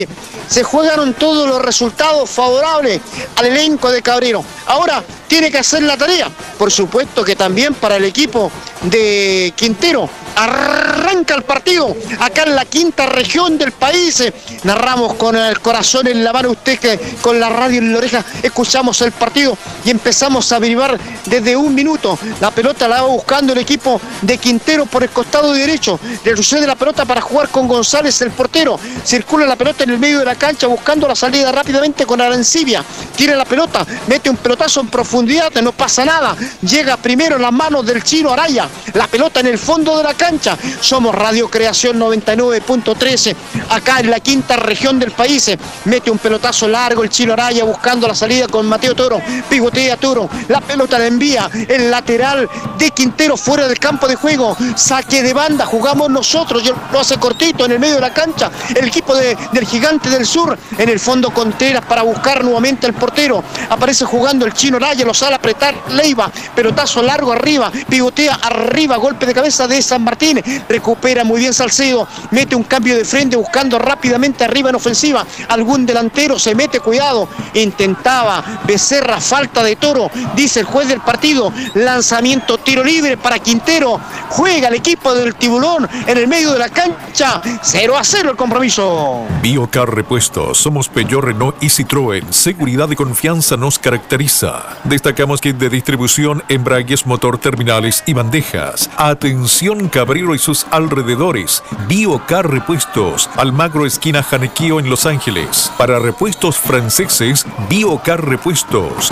Se jugaron todos los resultados favorables al elenco de Cabrero. Ahora tiene que hacer la tarea. Por supuesto que también para el equipo de Quintero. Arranca el partido acá en la quinta región del país. Narramos con el corazón en la mano, usted que con la radio en la oreja escuchamos el partido y empezamos a averiguar desde un minuto. La pelota la va buscando el equipo de Quintero por el costado derecho. Le sucede la pelota para jugar con González, el portero. Circula la pelota en el medio de la cancha buscando la salida rápidamente con Arancibia. Tira la pelota, mete un pelotazo en profundidad, no pasa nada. Llega primero en las manos del Chino Araya. La pelota en el fondo de la cancha. Somos Radio Creación 99.13 acá en la quinta región del país. Mete un pelotazo largo el Chino Araya buscando la salida con Mateo Toro. Pivotea Toro, la pelota la envía el lateral de Quintero fuera del campo de juego. Saque de banda, jugamos nosotros, lo hace cortito en el medio de la cancha el equipo del Gigante del Sur. En el fondo Contreras para buscar nuevamente al portero. Aparece jugando el Chino Araya, lo sale a apretar Leiva, pelotazo largo arriba, pivotea arriba, golpe de cabeza de San Martín. Recupera muy bien Salcedo, mete un cambio de frente buscando rápidamente arriba en ofensiva. Algún delantero se mete, cuidado. Intentaba Becerra, falta de Toro, dice el juez del partido. Lanzamiento, tiro libre para Quintero. Juega el equipo del Tiburón en el medio de la cancha. 0-0 el compromiso. Biocar Repuestos, somos Peugeot, Renault y Citroën. Seguridad y confianza nos caracteriza. Destacamos kit de distribución, embragues, motor, terminales y bandejas. Atención Cabrero y sus alrededores. Biocar Repuestos, Almagro esquina Janequío en Los Ángeles. Para repuestos franceses, Biocar Repuestos.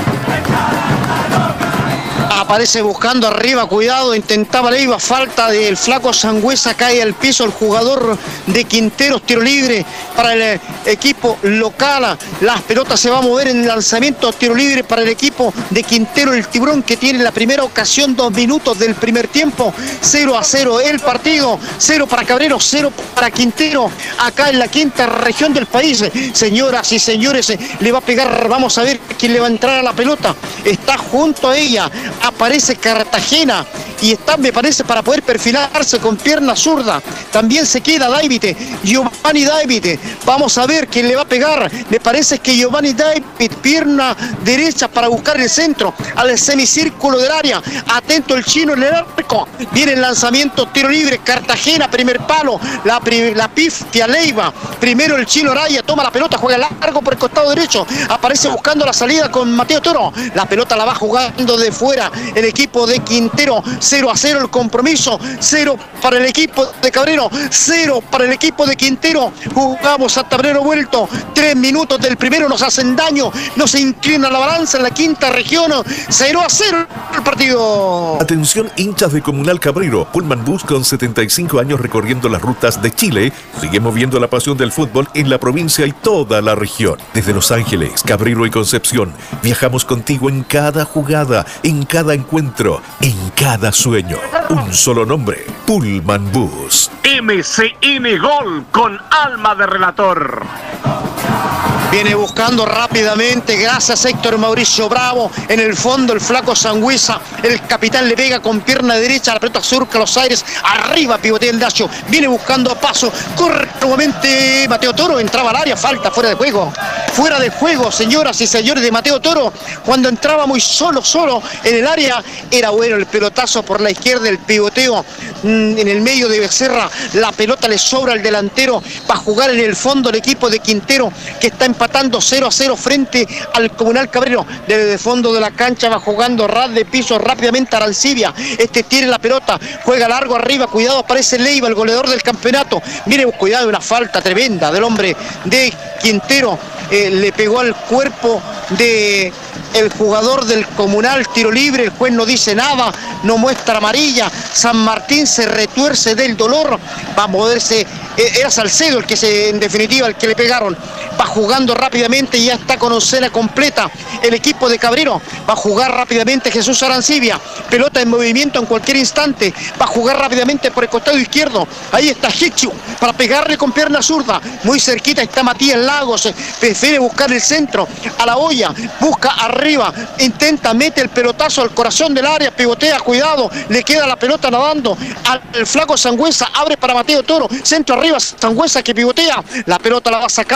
Aparece buscando arriba, cuidado, intentaba Leiva, falta del flaco Sangüesa, cae al piso el jugador de Quinteros, tiro libre para el equipo local. Las pelotas se va a mover en el lanzamiento, tiro libre para el equipo de Quintero, el Tiburón, que tiene la primera ocasión, 2 minutos del primer tiempo. 0-0 el partido, 0 para Cabrero, 0 para Quintero, acá en la quinta región del país. Señoras y señores, le va a pegar, vamos a ver quién le va a entrar a la pelota. Está junto a ella, aparece Cartagena y está, me parece, para poder perfilarse con pierna zurda. También se queda David, Giovanni David. Vamos a ver quién le va a pegar. Me parece que Giovanni David, pierna derecha para buscar el centro al semicírculo del área. Atento el chino en el arco. Viene el lanzamiento, tiro libre. Cartagena, primer palo. La pifia Leiva. Primero el Chino Araya, toma la pelota, juega largo por el costado derecho. Aparece buscando la salida con Mateo Toro. La pelota la va jugando de fuera el equipo de Quintero. 0-0 el compromiso, 0 para el equipo de Cabrero, 0 para el equipo de Quintero. Jugamos a tablero vuelto, 3 minutos del primero nos hacen daño, no se inclina la balanza en la quinta región. 0-0 el partido. Atención hinchas de Comunal Cabrero, Pullman Bus con 75 años recorriendo las rutas de Chile, sigue moviendo la pasión del fútbol en la provincia y toda la región. Desde Los Ángeles, Cabrero y Concepción, viajamos contigo en cada jugada, en cada encuentro, en cada sueño. Un solo nombre, Pullman Bus. MCN Gol con alma de relator. Viene buscando rápidamente, gracias Héctor Mauricio Bravo. En el fondo el flaco Sangüesa, el capitán le pega con pierna derecha, la pelota surca los aires, arriba pivotea el Dacio, viene buscando a paso, corre nuevamente Mateo Toro, entraba al área, falta, fuera de juego, señoras y señores, de Mateo Toro. Cuando entraba muy solo en el área, era bueno el pelotazo por la izquierda, el pivoteo en el medio de Becerra, la pelota le sobra al delantero, va a jugar en el fondo el equipo de Quintero, que está empatando 0-0 frente al Comunal Cabrero. Desde el fondo de la cancha va jugando ras de piso rápidamente Arancibia. Tiene la pelota, juega largo arriba, cuidado, aparece Leiva, el goleador del campeonato. Mire, cuidado, una falta tremenda del hombre de Quintero. Le pegó al cuerpo de el jugador del Comunal, tiro libre, el juez no dice nada, no muestra amarilla. San Martín se retuerce del dolor, va a moverse, era Salcedo en definitiva el que le pegaron. Va jugando rápidamente, ya está con oncena completa el equipo de Cabrero. Va a jugar rápidamente Jesús Arancibia, pelota en movimiento en cualquier instante, va a jugar rápidamente por el costado izquierdo. Ahí está Hichu para pegarle con pierna zurda, muy cerquita está Matías Lagos, prefiere buscar el centro a la olla. Moya, busca arriba, intenta, mete el pelotazo al corazón del área, pivotea, cuidado, le queda la pelota nadando al flaco Sangüesa, abre para Mateo Toro, centro arriba, Sangüesa que pivotea, la pelota la va a sacar